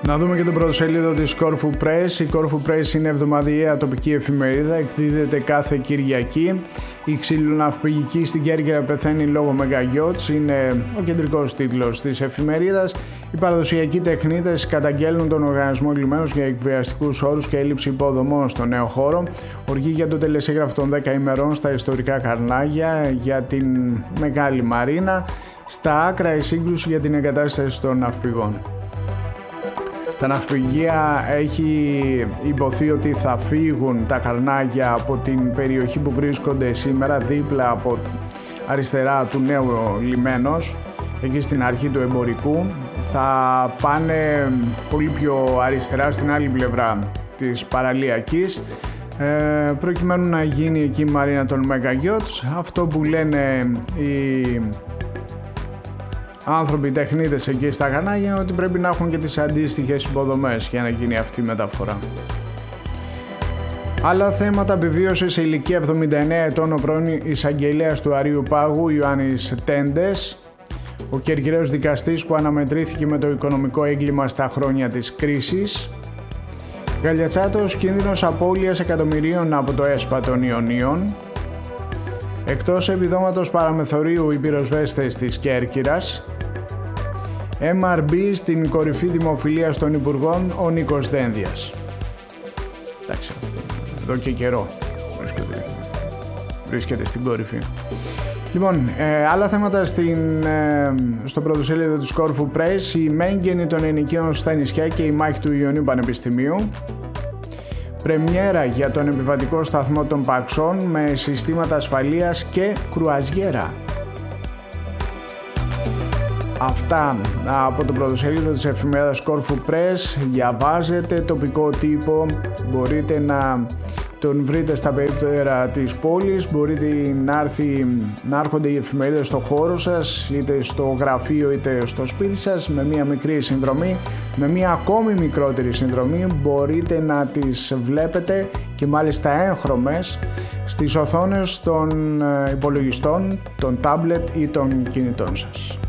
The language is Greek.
Να δούμε και το πρωτοσέλιδο της Corfu Press. Η Corfu Press είναι εβδομαδιαία τοπική εφημερίδα, εκδίδεται κάθε Κυριακή. Η ξυλοναυπηγική στην Κέρκυρα πεθαίνει λόγω μεγαγιώτς, είναι ο κεντρικός τίτλος της εφημερίδας. Οι παραδοσιακοί τεχνίτες καταγγέλνουν τον οργανισμό λιμένους για εκβιαστικούς όρους και έλλειψη υποδομών στο νέο χώρο. Οργή για το τελεσίγραφο των 10 ημερών στα ιστορικά Καρνάγια για την Μεγάλη Μαρίνα. Στα άκρα η σύγκρουση για την εγκατάσταση των ναυπηγών. Τα ναυπηγεία έχει υποθεί ότι θα φύγουν τα Καρνάγια από την περιοχή που βρίσκονται σήμερα δίπλα από αριστερά του νέου λιμένος, εκεί στην αρχή του εμπορικού. Θα πάνε πολύ πιο αριστερά στην άλλη πλευρά της παραλιακής, προκειμένου να γίνει εκεί η Μαρίνα των Μεγαγιώτς. Αυτό που λένε οι άνθρωποι τεχνίτες εκεί στα Καρνάγια είναι ότι πρέπει να έχουν και τις αντίστοιχες υποδομές για να γίνει αυτή η μεταφορά. Άλλα θέματα επιβίωσης σε ηλικία 79 ετών ο πρώην εισαγγελέας του Αρείου Πάγου Ιωάννης Τέντες, ο κερκυραίος δικαστής που αναμετρήθηκε με το οικονομικό έγκλημα στα χρόνια της κρίσης. Γαλιατσάτος, κίνδυνος απώλειας εκατομμυρίων από το ΕΣΠΑ των Ιωνίων. Εκτός επιδόματος παραμεθορίου οι πυροσβέστες της Κέρκυρας. MRB στην κορυφή δημοφιλίας των υπουργών ο Νίκος Δένδιας. Εντάξει, εδώ και καιρό βρίσκεται στην κορυφή. Λοιπόν, άλλα θέματα στο πρωτοσέλιδο της Corfu Press. Η μέγενη των ενοικίων στα νησιά και η μάχη του Ιωνίου Πανεπιστημίου. Πρεμιέρα για τον επιβατικό σταθμό των Παξών με συστήματα ασφαλείας και κρουαζιέρα. Αυτά από το πρωτοσέλιδο της εφημερίδας Corfu Press. Διαβάζετε τοπικό τύπο, μπορείτε να τον βρείτε στα περίπτερα της πόλης, μπορείτε να έρχονται οι εφημερίδες στο χώρο σας, είτε στο γραφείο είτε στο σπίτι σας, με μια μικρή συνδρομή, με μια ακόμη μικρότερη συνδρομή μπορείτε να τις βλέπετε και μάλιστα έγχρωμες στις οθόνες των υπολογιστών, των τάμπλετ ή των κινητών σας.